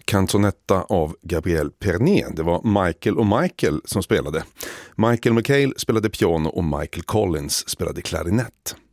Canzonetta av Gabriel Pernet. Det var Michael och Michael som spelade. Michael McHale spelade piano och Michael Collins spelade klarinett.